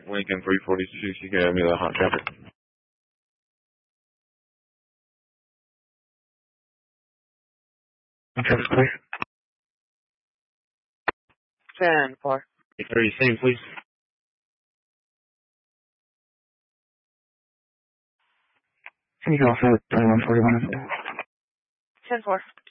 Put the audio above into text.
Lincoln 346, you can have me the hot traffic. Hot traffic, clear. 10-4. 30, same, please. Can you go off at 2141? 10-4.